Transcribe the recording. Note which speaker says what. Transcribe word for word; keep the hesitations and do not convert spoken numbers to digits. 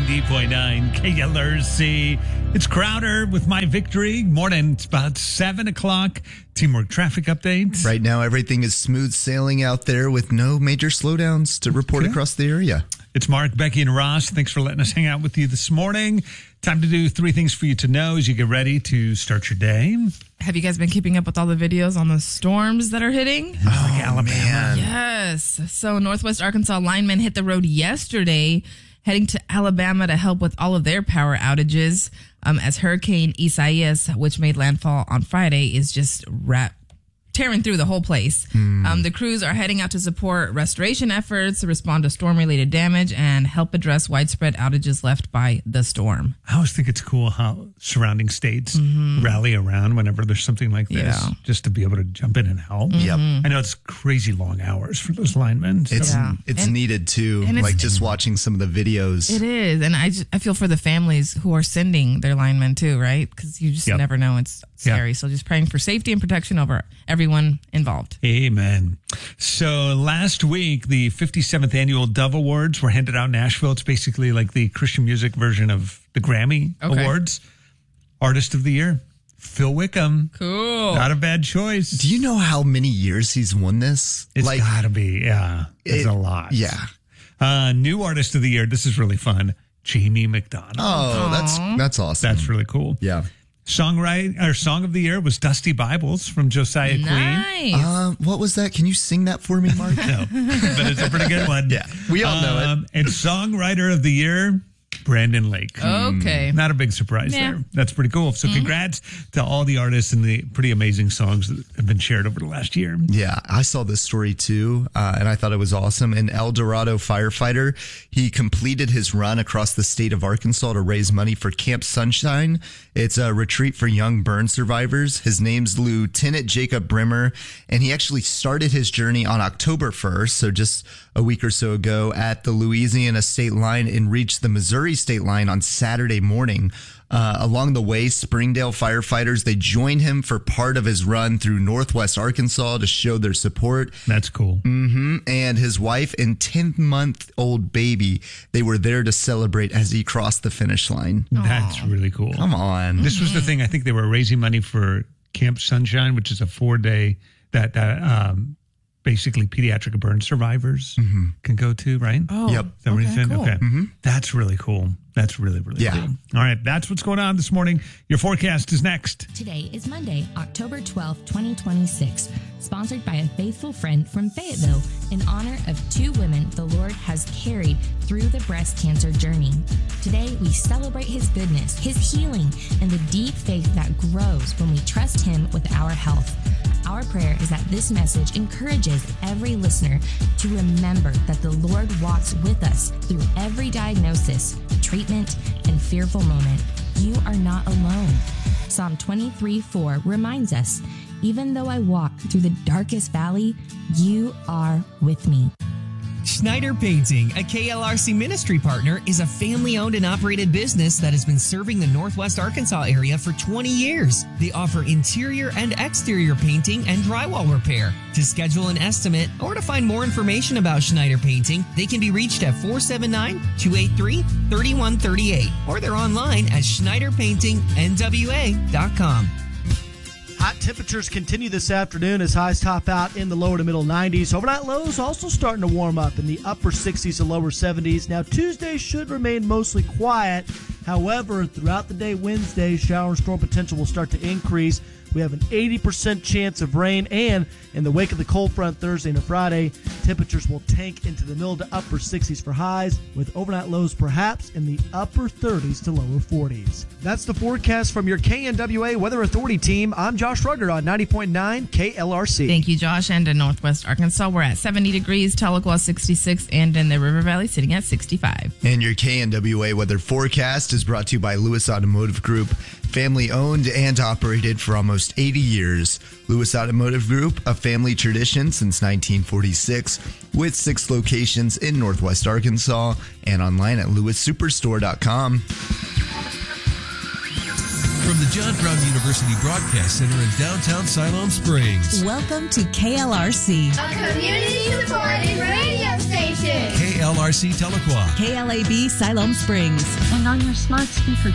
Speaker 1: ninety point nine K L R C. It's Crowder with My Victory. Morning. It's about seven o'clock. Teamwork traffic updates.
Speaker 2: Right now, everything is smooth sailing out there with no major slowdowns to report
Speaker 1: Okay.
Speaker 2: across the area.
Speaker 1: It's Mark, Becky, and Ross. Thanks for letting us hang out with you this morning. Time to do three things for you to know as you get ready to start your day.
Speaker 3: Have you guys been keeping up with all the videos on the storms that are hitting?
Speaker 2: Oh,
Speaker 1: like Alabama.
Speaker 2: man.
Speaker 3: Yes. So Northwest Arkansas linemen hit the road yesterday, heading to Alabama to help with all of their power outages um, as Hurricane Isaias, which made landfall on Friday, is just wrapped. tearing through the whole place. Mm. Um, the crews are heading out to support restoration efforts, respond to storm-related damage, and help address widespread outages left by the storm.
Speaker 1: I always think it's cool how surrounding states mm-hmm. rally around whenever there's something like this,
Speaker 3: yeah.
Speaker 1: just to be able to jump in and help.
Speaker 2: Mm-hmm. Yep.
Speaker 1: I know it's crazy long hours for those linemen. So.
Speaker 2: It's
Speaker 3: Yeah.
Speaker 2: it's
Speaker 3: and,
Speaker 2: needed too,
Speaker 3: and
Speaker 2: like just watching some of the videos.
Speaker 3: It is, and I, just, I feel for the families who are sending their linemen too, right? Because you just
Speaker 1: yep.
Speaker 3: never know. It's scary.
Speaker 1: Yep.
Speaker 3: So just praying for safety and protection over everyone involved.
Speaker 1: Amen. So last week, the fifty-seventh annual Dove Awards were handed out in Nashville. It's basically like the Christian music version of the Grammy
Speaker 3: Okay.
Speaker 1: Awards. Artist of the Year, Phil Wickham.
Speaker 3: Cool.
Speaker 1: Not a bad choice.
Speaker 2: Do you know how many years he's won this?
Speaker 1: It's
Speaker 2: like,
Speaker 1: gotta be, yeah. It's
Speaker 2: it,
Speaker 1: a lot.
Speaker 2: Yeah.
Speaker 1: Uh, new Artist of the Year. This is really fun. Jamie McDonald.
Speaker 2: Oh,
Speaker 3: Aww.
Speaker 2: that's that's awesome.
Speaker 1: That's really cool.
Speaker 2: Yeah.
Speaker 1: Songwriter or Song of the Year was Dusty Bibles from Josiah Queen.
Speaker 3: Nice.
Speaker 2: Uh, what was that? Can you sing that for me, Mark?
Speaker 1: No, but it's a pretty good one.
Speaker 2: Yeah, we all know
Speaker 1: um, it. And Songwriter of the Year, Brandon Lake.
Speaker 3: Okay.
Speaker 1: Not a big surprise
Speaker 3: Yeah.
Speaker 1: there. That's pretty cool. So congrats to all the artists and the pretty amazing songs that have been shared over the last year.
Speaker 2: Yeah, I saw this story too, uh, and I thought it was awesome. An El Dorado firefighter, he completed his run across the state of Arkansas to raise money for Camp Sunshine. It's a retreat for young burn survivors. His name's Lieutenant Jacob Brimmer, and he actually started his journey on October first, so just a week or so ago, at the Louisiana state line and reached the Missouri state line on Saturday morning. Uh, along the way, Springdale firefighters, they joined him for part of his run through Northwest Arkansas to show their support.
Speaker 1: That's cool.
Speaker 2: Mm-hmm. And his wife and ten-month-old baby, they were there to celebrate as he crossed the finish line.
Speaker 1: That's really cool.
Speaker 2: Come on.
Speaker 1: This was the thing. I think they were raising money for Camp Sunshine, which is a four-day that that um, basically pediatric burn survivors
Speaker 2: mm-hmm.
Speaker 1: can go to, right?
Speaker 3: Oh,
Speaker 2: Yep.
Speaker 1: Is that what you
Speaker 3: okay,
Speaker 1: said?
Speaker 3: cool.
Speaker 1: Okay.
Speaker 2: Mm-hmm.
Speaker 1: That's really cool. That's really, really
Speaker 2: Yeah.
Speaker 1: cool. All right. That's what's going on this morning. Your forecast is next.
Speaker 4: Today is Monday, October twelfth, twenty twenty-six, sponsored by a faithful friend from Fayetteville in honor of two women the Lord has carried through the breast cancer journey. Today, we celebrate his goodness, his healing, and the deep faith that grows when we trust him with our health. Our prayer is that this message encourages every listener to remember that the Lord walks with us through every diagnosis, treatment, and fearful moment. You are not alone. Psalm twenty-three four reminds us, even though I walk through the darkest valley, you are with me.
Speaker 5: Schneider Painting, a K L R C ministry partner, is a family-owned and operated business that has been serving the Northwest Arkansas area for twenty years. They offer interior and exterior painting and drywall repair. To schedule an estimate or to find more information about Schneider Painting, they can be reached at four seven nine, two eight three, three one three eight or they're online at schneider painting n w a dot com.
Speaker 6: Hot temperatures continue this afternoon as highs top out in the lower to middle nineties. Overnight lows also starting to warm up in the upper sixties to lower seventies. Now, Tuesday should remain mostly quiet. However, throughout the day Wednesday, shower and storm potential will start to increase. We have an eighty percent chance of rain, and in the wake of the cold front Thursday and Friday, temperatures will tank into the middle to upper sixties for highs, with overnight lows perhaps in the upper thirties to lower forties. That's the forecast from your K N W A Weather Authority team. I'm Josh Rugger on ninety point nine K L R C.
Speaker 3: Thank you, Josh. And in Northwest Arkansas, we're at seventy degrees, Tahlequah sixty-six, and in the River Valley sitting at sixty-five.
Speaker 2: And your K N W A weather forecast is brought to you by Lewis Automotive Group, family owned and operated for almost eighty years. Lewis Automotive Group, a family tradition since nineteen forty-six, with six locations in Northwest Arkansas and online at lewis superstore dot com.
Speaker 7: From the John Brown University Broadcast Center in downtown Siloam Springs.
Speaker 8: Welcome to K L R C.
Speaker 9: A community-supported radio station.
Speaker 8: station.
Speaker 7: K L R C Tahlequah.
Speaker 9: K L A B Siloam Springs.
Speaker 8: And on your smart speaker